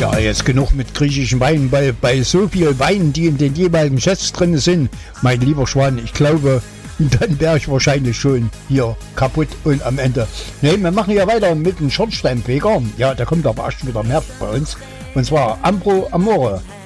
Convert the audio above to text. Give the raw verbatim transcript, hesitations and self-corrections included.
Ja, jetzt genug mit griechischen Weinen, weil bei so viel Weinen, die in den jeweiligen Sets drin sind, mein lieber Schwan, ich glaube, dann wäre ich wahrscheinlich schon hier kaputt und am Ende. Ne, wir machen ja weiter mit dem Schornsteinfeger. Ja, da kommt aber erst wieder mehr bei uns. Und zwar Ambro Amore.